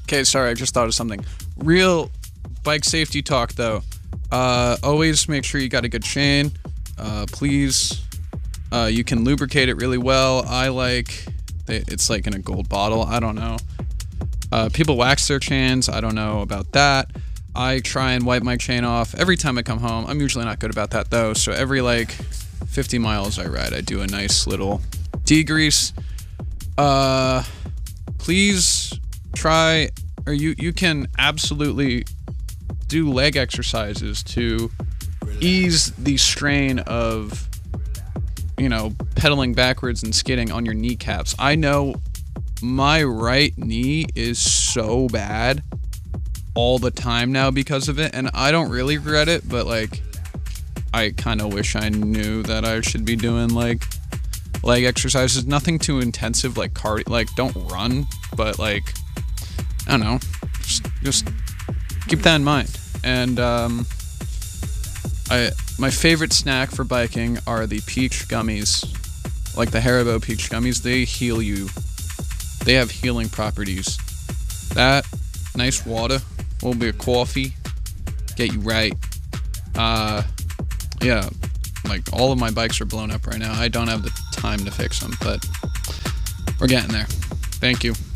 Okay, sorry, I just thought of something. Real bike safety talk, though. Always make sure you got a good chain. Please. You can lubricate it really well. It's like in a gold bottle. I don't know. People wax their chains. I don't know about that. I try and wipe my chain off every time I come home. I'm usually not good about that, though. So every 50 miles I ride, I do a nice little degrease. Please try, or you can absolutely do leg exercises to ease the strain of, pedaling backwards and skidding on your kneecaps. I know my right knee is so bad all the time now because of it, and I don't really regret it, but I kind of wish I knew that I should be doing leg exercises. Nothing too intensive like cardio, don't run, but I don't know, just keep that in mind. And my favorite snack for biking are the peach gummies, like the Haribo peach gummies. They heal you. They have healing properties. That nice water, a little bit of coffee, get you right. Yeah, all of my bikes are blown up right now. I don't have the time to fix them, but we're getting there. Thank you.